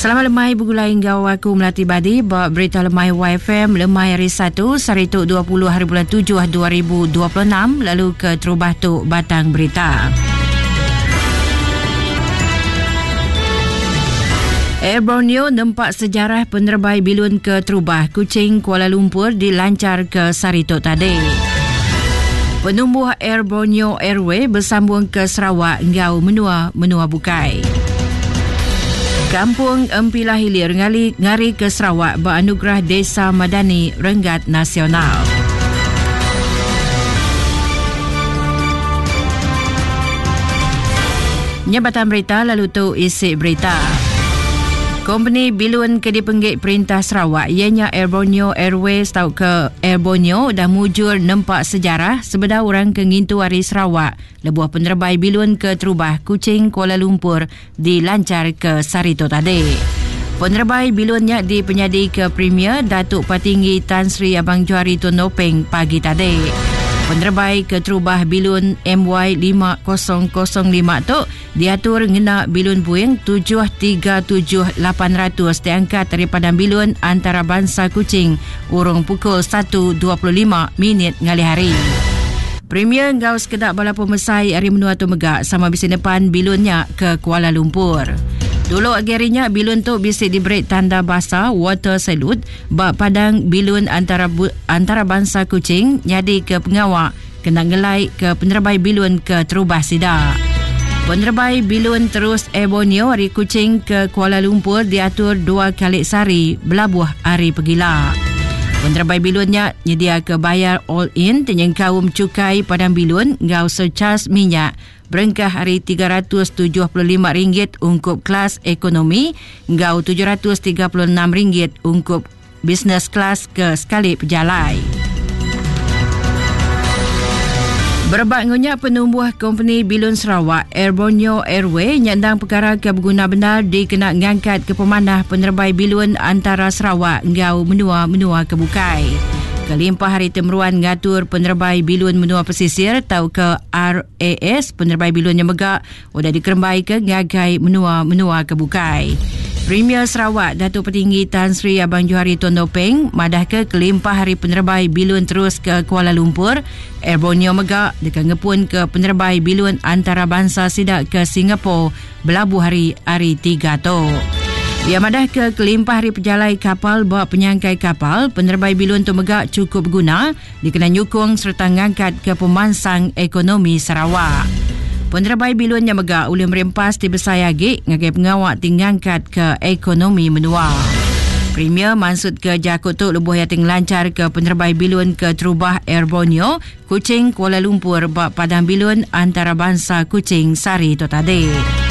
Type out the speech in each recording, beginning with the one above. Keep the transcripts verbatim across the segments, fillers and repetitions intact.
Selamat lemai bergulai hingga aku Melati Badi. Bawa berita lemai Y F M lemai hari satu Sarituk dua puluh hari bulan tujuh dua ribu dua puluh enam. Lalu ke Terubah Tuk Batang Berita. Air Borneo nampak sejarah penerbai bilun ke Terubah Kuching Kuala Lumpur dilancar ke Sarituk tadi. Penumbuh Air Borneo Airway bersambung ke Sarawak Ngau Menua Menua Bukai. Kampung Empilah Hilir ngali ngari ke Sarawak beranugerah Desa Madani Renggat Nasional. Nyabatan berita lalu tu isi berita. Kompeni bilun ke dipenggit Perintah Sarawak ianya Air Borneo Airways tau ke Air Borneo dah mujur nampak sejarah sebeda orang ke ngintu hari Sarawak lebuh penerbai bilun ke Terubah Kuching Kuala Lumpur dilancar ke Sarituk tadi. Penerbai bilunnya di penyadi ke Premier Datuk Patinggi Tan Sri Abang Johari Tun Nopeng pagi tadi. Penerbai ke Terubah bilun M Y lima kosong kosong lima tu diatur ngena bilun Boeing tujuh tiga tujuh lapan ratus diangkat daripada bilun antarabangsa Kuching urung pukul satu dua puluh lima minit ngali hari. Premier ngau sekedap bala pemesai hari menua tu megak sama bisi depan bilunnya ke Kuala Lumpur. Dulu agarinya bilun tu bisi diberi tanda bahasa water salute bak padang bilun antara antara bangsa Kuching nyadi ke pengawak kena ngelai ke penerbai bilun ke Terubah Sida. Penerbai bilun terus Air Borneo hari Kuching ke Kuala Lumpur diatur dua kali sehari belabuh hari pegila. Penerbai bilunnya nyedia ke bayar all in tenyengkaum cukai padang bilun ngau surcharge minyak berengkah hari tiga ratus tujuh puluh lima ringgit ungkup kelas ekonomi ngau tujuh ratus tiga puluh enam ringgit ungkup business class ke sekali pejalai. Berbak ngunyak penumbuh kompeni bilun Sarawak Air Borneo Airway nyandang perkara ke berguna benar dikena ngangkat ke pemanah penerbai bilun antara Sarawak ngau menua menua ke Bukai. Kelimpah hari temeruan ngatur penerbai bilun menua pesisir tau ke R A S penerbai bilun yang megak sudah dikerembai ke ngagai menua menua ke Bukai. Premier Sarawak Datuk Petinggi Tan Sri Abang Johari Tun Nopeng madah ke kelimpah hari penerbai bilun terus ke Kuala Lumpur. Air Borneo megak dekat ngepun ke penerbai bilun antarabangsa sidak ke Singapura belabuh hari hari tiga tu. Ia madah ke kelimpah hari pejalai kapal bawa penyangkai kapal, penerbai bilun tu megak cukup guna dikena nyukung serta ngangkat ke pemansang ekonomi Sarawak. Penerbai bilun yang megak ulih merempas di Besayagi ngagai pengawak tingangkat ke ekonomi menua. Premier mansud ke Jakut tu lebuh yang lancar ke penerbai bilun ke Terubah Air Borneo, Kuching Kuala Lumpur bak padang bilun antarabangsa Kuching Sari tu tadi.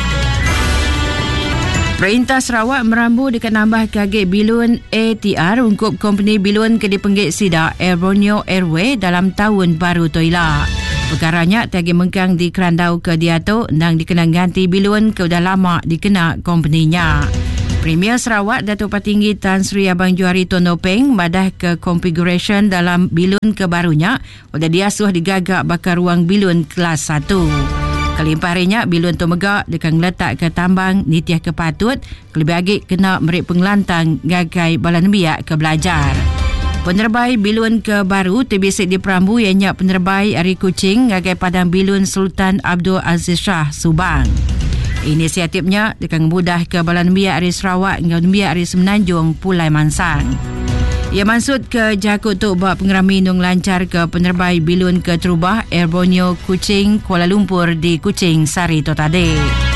Perintah Sarawak merambu dekat nambah kaget bilun A T R ungkup kompeni bilun ke dipenggit Sida Air Borneo Airway dalam tahun baru toila. Perkaranya tiagi mengkang di kerandau ke dia tu nang dikena ganti bilun ke udah lama dikena kompeninya. Premier Sarawak Datuk Patinggi Tan Sri Abang Johari Tun Nopeng madah ke configuration dalam bilun kebarunya udah diasuh digagak bakar ruang bilun kelas satu. Kelimpah harinya bilun tu megak dekat letak ke tambang nitiah ke patut kelebih agik kena merik pengelantang gagai balan biak ke belajar. Penerbai bilun ke baru terbisik di Perambu ianya penerbai Ari Kuching gagai padang bilun Sultan Abdul Aziz Shah Subang. Inisiatifnya dekat mudah ke balan biak Ari Sarawak hingga biak Ari Semenanjung Pulai Mansang. Ia maksud ke Jakut tu buat pengerami nung lancar ke penerbai bilun ke Terubah Air Borneo Kuching Kuala Lumpur di Kuching Sari tu tadi.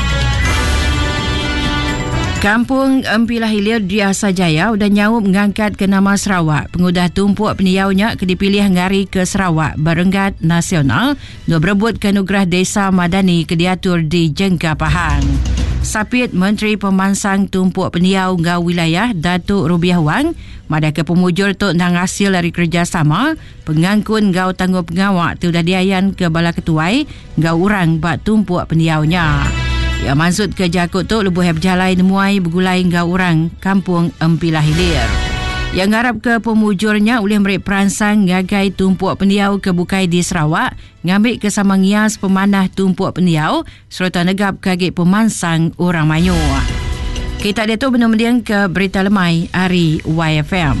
Kampung Empilah Hilir di Asajaya sudah nyawup mengangkat ke nama Sarawak. Pengudah tumpuk peniaunya ke dipilih ngari ke Sarawak Berenggat Nasional dua berebut ke anugerah Desa Madani ke diatur di Jengka Pahang. Sapit Menteri Pemansang Tumpuk Peniau Ngau Wilayah Datuk Rubiah Wang madah ke pemujur tu nang hasil dari kerjasama pengangkun ngau tangguh pengawak tu dah diayan ke bala ketuai ngau urang bak tumpuk peniaunya. Ia maksud ke Jakut tu lebuh berjalai nemuai bergulai ngau urang Kampung Empilah Hilir. Yang ngarap ke pemujurnya oleh merik peransang ngagai tumpuk peniau ke Bukai di Sarawak ngambil ke sama ngias pemanah tumpuk peniau serta negap kaget pemansang orang Melayu. Kita ada tu benar-benar ke berita lemai hari Y F M.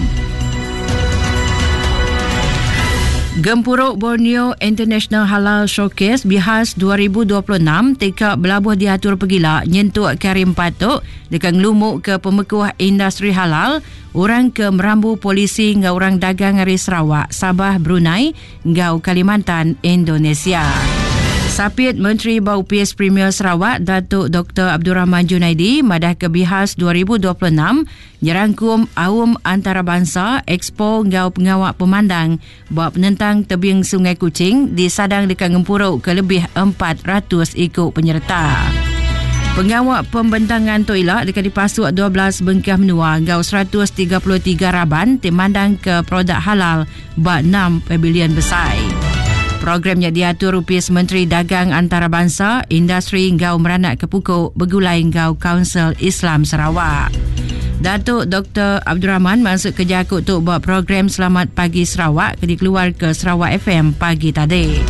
Gempuruk Borneo International Halal Showcase Bihas dua ribu dua puluh enam teka belabuh diatur pegila nyentuk Karim Patuk dekat ngelumuk ke pemekuh industri halal orang ke merambu polisi ngau orang dagang dari Sarawak, Sabah, Brunei ngau Kalimantan, Indonesia. Sapit Menteri Bau P S Premier Sarawak Datuk Doktor Abdul Rahman Junaidi madah ke Bihas dua ribu dua puluh enam nyerangkum Awam Antarabangsa Expo ngau pengawak pemandang buat penentang tebing Sungai Kuching di Sadang dekat Ngempuruk ke lebih empat ratus ikut penyerta. Pengawak pembentangan toilet dekat di Pasuk dua belas Bengkah Menua ngau seratus tiga puluh tiga Raban timandang ke produk halal bak enam pavilion besar. Programnya diatur Upis Menteri Dagang Antarabangsa, Industri Ngau Meranak Kepukuk, Begulai Ngau Kaunsil Islam Sarawak. Datuk Doktor Abdul Rahman masuk kerja untuk buat program Selamat Pagi Sarawak ke dikeluar ke Sarawak F M pagi tadi.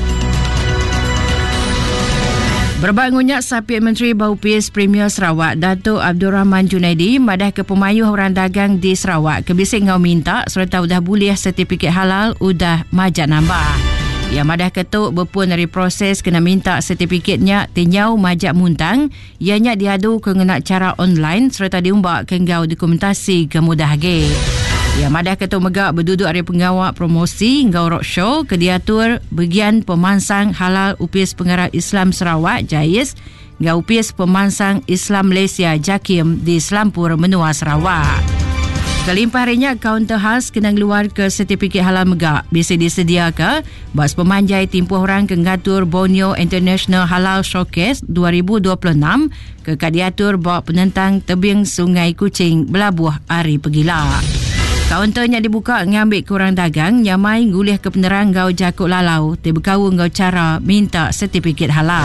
Berbangunnya Sapit Menteri Bau P S Premier Sarawak Datuk Abdul Rahman Junaidi madah ke pemayuh orang dagang di Sarawak kebisik ngau minta serta udah boleh sertifikat halal udah majak nambah. Yang madah ketuk berpun dari proses kena minta sertifikatnya tinyau majak muntang ianya diadu ke ngenak cara online serta diumbak ke ngau dokumentasi kemudah ge. Yang madah ketuk megak berduduk dari pengawak promosi ngau roadshow ke diatur bagian pemansang halal Upis Pengarah Islam Sarawak Jais ngau Upis Pemansang Islam Malaysia Jakim di Selampur Menua Sarawak. Kelimpah harinya kaunter khas kena keluar ke sertifikat halal megak bisa disedia ke bas pemanjai timpuh orang ke ngatur Borneo International Halal Showcase dua ribu dua puluh enam ke kadiatur bawa penentang tebing Sungai Kuching belabuh hari pegila. Kaunternya dibuka ngambil kurang dagang nyamai ngulih ke penerang ngau jakuk lalau terbekau ngau cara minta sertifikat halal.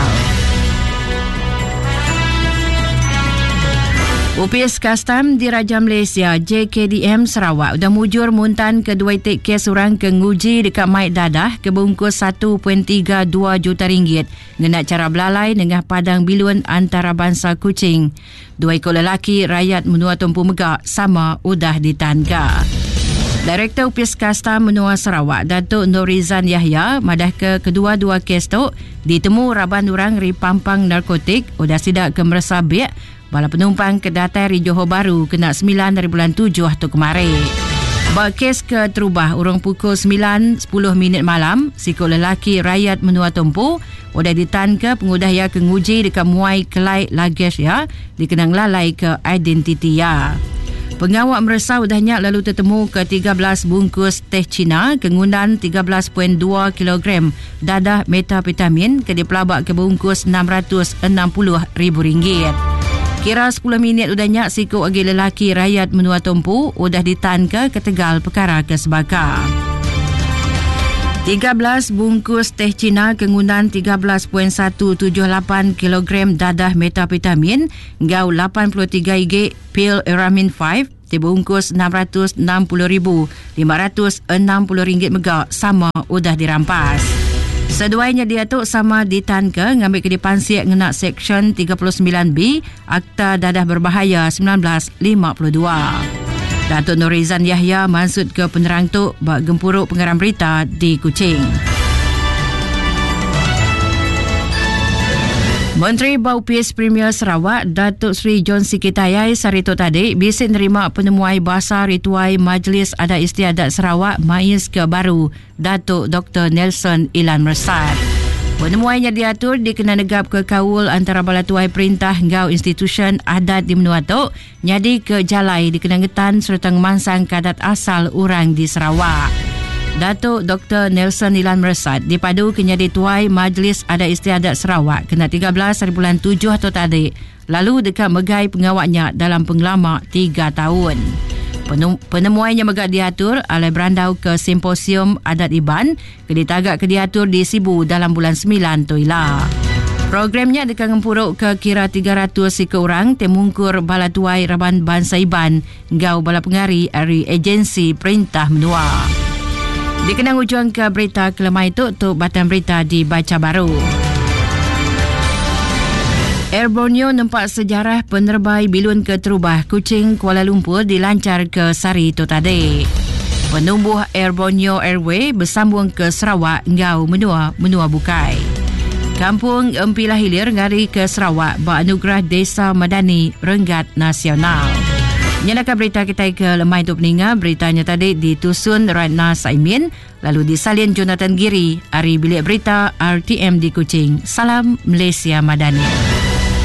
Upis Kastam di Raja Malaysia J K D M Sarawak dah mujur muntan kedua tik kes orang ke nguji dekat Maid Dadah ke bungkus satu perpuluhan tiga dua juta ringgit ngenak cara belalai dengan padang bilun antarabangsa Kuching. Dua ekor lelaki rakyat Menua Tumpu Megak sama udah ditangka. Direktur Upis Kastam Menua Sarawak Datuk Norizan Yahya madah ke kedua-dua kes tu ditemu raban orang ri pampang narkotik udah sidak ke meresabik bala penumpang kedatai di Johor Bahru kena sembilan dari bulan tujuh tu kemarin. Bak kes ke terubah urang pukul sembilan sepuluh minit malam, sikut lelaki rakyat Menua Tumpu udah ditangka pengudah ya ke nguji dekat Muai Kelai Lagesh ya, dikenang lalai ke identiti ya. Pengawak meresau udahnya lalu tertemu ke tiga belas bungkus teh Cina kengundan tiga belas perpuluhan dua kilogram dadah metapetamin ke dipelabak ke bungkus enam ratus enam puluh ribu ringgit. Kira sepuluh minit udahnya sikut agi lelaki rakyat Menua Tumpu udah ditangka ke Tegal perkara kesebaka. tiga belas bungkus teh Cina kengundan tiga belas perpuluhan satu tujuh lapan kilogram dadah metapetamin ngau lapan puluh tiga gig pil Eramin lima dibungkus enam ratus enam puluh ribu lima ratus enam puluh ringgit megak sama udah dirampas. Seduanya diatuk sama ditangka ngambil ke dipansiak ngenak Seksyen tiga puluh sembilan B Akta Dadah Berbahaya seribu sembilan ratus lima puluh dua. Datuk Norizan Yahya maksud ke penerang tu bak gempuruk pengarang berita di Kuching. Menteri Bau P S Premier Sarawak Datuk Seri John Sikitayai Sarito tadi bisik nerima penemuai bahasa rituai Majlis Adat Istiadat Sarawak Mais ke baru Datuk Doktor Nelson Ilan Mersat. Penemuannya diatur dikena negap ke kaul antara bala tuai perintah ngau institusi adat di Menua Tok nyadi ke jalai dikena ngetan serta ngemansang kadat asal orang di Sarawak. Datuk Doktor Nelson Ilan Mersat dipadu kenyadi tuai Majlis Adat Istiadat Sarawak kena tiga belas hari bulan tujuh atau tadi lalu dekat megai pengawaknya dalam pengelama tiga tahun. Penemuannya megak diatur alai berandau ke simposium adat Iban ke ditagak ke diatur di Sibu dalam bulan sembilan tu ilah. Programnya dekat ngempuruk ke kira tiga ratus ikut orang temungkur bala tuai Raban Bangsa Iban ngau bala pengari dari agensi perintah Menua. Dikenang ujung ke berita kelemah itu untuk batan berita dibaca baru. Air Borneo nampak sejarah penerbai Bilun ke Terubah Kuching Kuala Lumpur dilancar ke Sari Totade. Penumbuh Air Borneo Airway bersambung ke Sarawak Ngau Menua Menua Bukai. Kampung Empilah Hilir ngari ke Sarawak beranugerah Desa Madani Renggat Nasional. Nyalakan berita kita ke lemah itu peningat. Beritanya tadi ditusun Ratna Saimin, lalu disalin Jonathan Giri. Hari Bilik Berita R T M di Kuching. Salam Malaysia Madani.